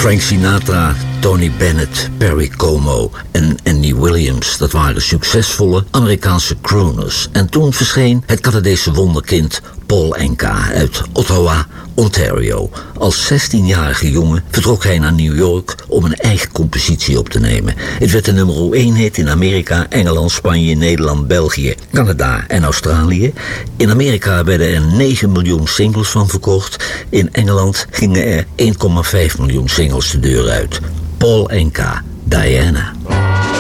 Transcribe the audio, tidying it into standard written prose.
Frank Sinatra, Tony Bennett, Perry Como en Andy Williams. Dat waren succesvolle Amerikaanse crooners. En toen verscheen het Canadese wonderkind Paul Anka uit Ottawa, Ontario. Als 16-jarige jongen vertrok hij naar New York om een eigen compositie op te nemen. Het werd de nummer 1 hit in Amerika, Engeland, Spanje, Nederland, België, Canada en Australië. In Amerika werden er 9 miljoen singles van verkocht. In Engeland gingen er 1,5 miljoen singles de deur uit. Paul Anka, Diana.